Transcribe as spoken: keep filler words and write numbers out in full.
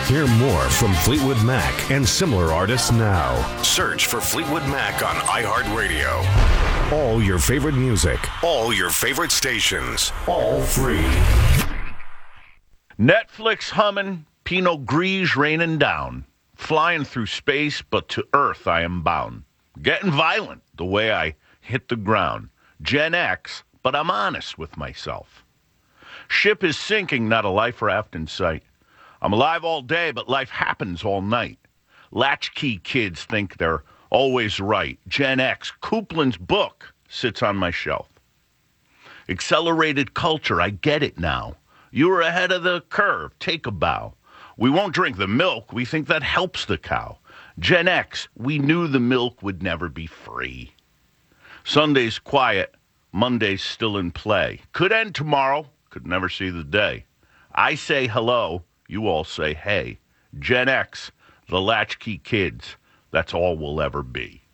Hear more from Fleetwood Mac and similar artists now. Search for Fleetwood Mac on iHeartRadio. All your favorite music, all your favorite stations, all free. Netflix humming, Pinot Gris raining down. Flying through space, but to Earth I am bound. Getting violent the way I hit the ground. Gen X, but I'm honest with myself. Ship is sinking, not a life raft in sight. I'm alive all day, but life happens all night. Latchkey kids think they're always right. Gen X, Kuplin's book sits on my shelf. Accelerated culture, I get it now. You were ahead of the curve, take a bow. We won't drink the milk, we think that helps the cow. Gen X, we knew the milk would never be free. Sunday's quiet, Monday's still in play. Could end tomorrow, could never see the day. I say hello, you all say hey. Gen X, the latchkey kids, that's all we'll ever be.